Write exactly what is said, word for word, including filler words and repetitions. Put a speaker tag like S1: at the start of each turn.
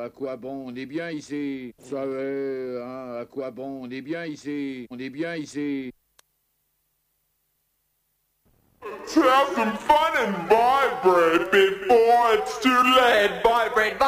S1: à quoi bon, on est bien ici. Vous savez, hein, à quoi bon, on est bien ici. On est bien ici.
S2: To have some fun and vibrate before it's too late. Vibrate,